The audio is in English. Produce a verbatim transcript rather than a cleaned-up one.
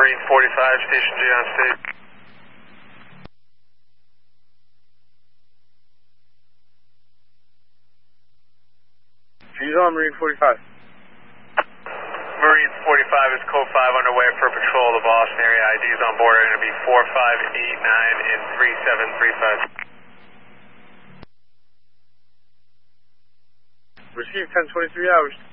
Marine forty-five, Station G on state. G's on Marine forty-five. Marine forty-five is code five underway for patrol of the Boston area. I Ds on board are going to be four five eight nine and three seven three five. Receive ten twenty-three hours.